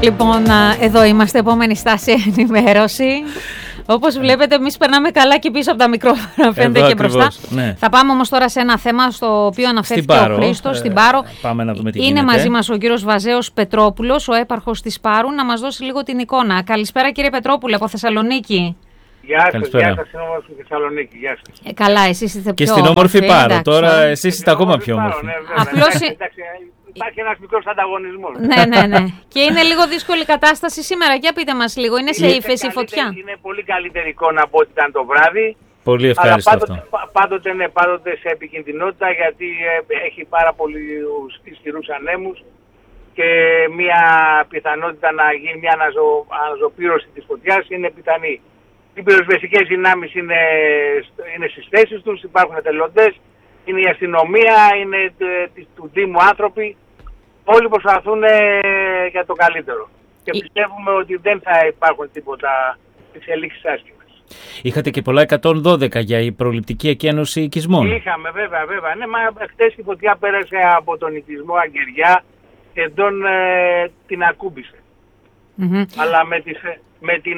Λοιπόν, εδώ είμαστε, επόμενη στάση, ενημέρωση. Όπως βλέπετε, εμείς περνάμε καλά και πίσω από τα μικρόφωνα, φαίνεται και μπροστά. Ναι. Θα πάμε όμως τώρα σε ένα θέμα στο οποίο αναφέρθηκε ο Χρήστος, στην Πάρο. Πάμε να δούμε τι είναι μαζί μας ο κύριος Βαζέος Πετρόπουλος, ο έπαρχος της Πάρου, να μας δώσει λίγο την εικόνα. Καλησπέρα κύριε Πετρόπουλε, από Θεσσαλονίκη. Γεια σας, γεια σας, στην όμορφη Θεσσαλονίκη, γεια σας. Καλά, εσείς είστε πιο και στην όμορφη Πάρο, τώρα εσείς είστε ακόμα πιο όμορφοι. Απλώς... Υπάρχει ένας μικρός ανταγωνισμός. Ναι. Και είναι λίγο δύσκολη η κατάσταση σήμερα. Για πείτε μας λίγο, είναι σε ύφεση η φωτιά. Είναι πολύ καλύτερη εικόνα από ό,τι ήταν το βράδυ. Πολύ ευχάριστο αυτό. Πάντοτε σε επικινδυνότητα, γιατί έχει πάρα πολύ ισχυρούς ανέμους και μια πιθανότητα να γίνει μια αναζωπήρωση της φωτιάς είναι πιθανή. Οι πυροσβεστικές δυνάμεις είναι στις θέσεις τους, υπάρχουν εθελοντές, είναι η αστυνομία, είναι του Δήμου άνθρωποι. Όλοι προσπαθούν για το καλύτερο. Και πιστεύουμε ότι δεν θα υπάρχουν τίποτα εξελίξεις άσχημες. Είχατε και πολλά 112 για η προληπτική εκένωση οικισμών. Είχαμε βέβαια. Ναι, μα χτες η φωτιά πέρασε από τον οικισμό Αγγεριά και την ακούμπησε. Mm-hmm. Αλλά με την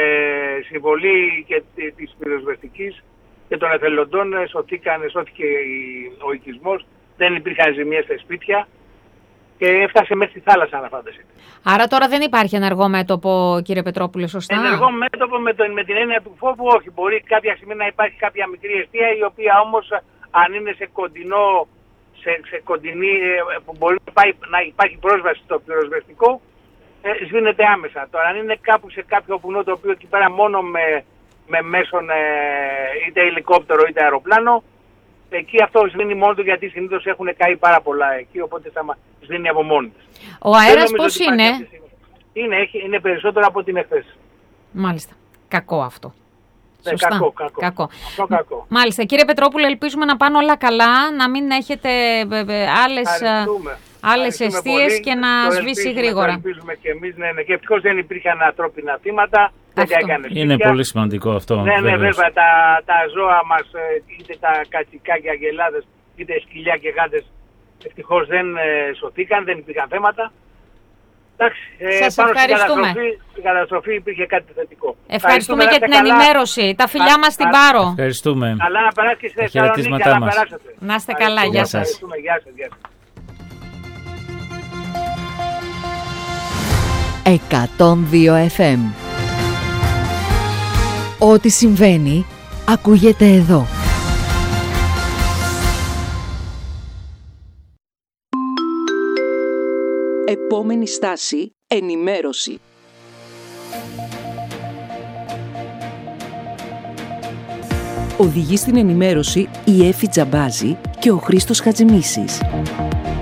συμβολή και της πυροσβεστικής και των εθελοντών σώθηκε ο οικισμός, δεν υπήρχαν ζημιές στα σπίτια και έφτασε μέχρι τη θάλασσα, να φανταστείτε. Άρα τώρα δεν υπάρχει ενεργό μέτωπο, κύριε Πετρόπουλε, σωστά? Ενεργό μέτωπο με την έννοια του φόβου, όχι. Μπορεί κάποια στιγμή να υπάρχει κάποια μικρή αιστεία, η οποία όμως αν είναι σε κοντινή, που μπορεί να υπάρχει πρόσβαση στο πυροσβεστικό, σβήνεται άμεσα. Τώρα αν είναι κάπου σε κάποιο βουνό το οποίο εκεί πέρα μόνο με μέσον είτε ελικόπτερο είτε αεροπλάνο, εκεί αυτό σβήνει μόνο του, γιατί συνήθως έχουν καεί πάρα πολλά εκεί, οπότε θα σβήνει από μόνη της. Ο αέρας πώς είναι? Είναι περισσότερο από την εχθές. Μάλιστα. Κακό αυτό. Σωστά. Κακό. Μάλιστα. Κύριε Πετρόπουλε, ελπίζουμε να πάνε όλα καλά, να μην έχετε άλλες αιστείες και να σβήσει γρήγορα. Ελπίζουμε και εμείς, ναι, και ευτυχώς δεν υπήρχαν ανθρώπινα θύματα. Είναι πολύ σημαντικό αυτό. Ναι, βέβαια, τα ζώα μας, είτε τα κατσικά και αγελάδες, είτε σκυλιά και γάτες, ευτυχώς δεν σωθήκαν, δεν υπήρχαν θέματα. Εντάξει, σας ευχαριστούμε. Στην καταστροφή υπήρχε κάτι θετικό. Ευχαριστούμε για την ενημέρωση. Τα φιλιά μας στην Πάρο. Ευχαριστούμε. Καλά να περάσετε και στη Θεσσαλονίκη, καλά να περάσετε. Να είστε καλά, γεια σας. Γεια σας. 102 FM. Ό,τι συμβαίνει, ακούγεται εδώ. Επόμενη στάση, ενημέρωση. Οδηγεί στην ενημέρωση η Έφη Τζαμπάζη και ο Χρήστος Χατζημίσης.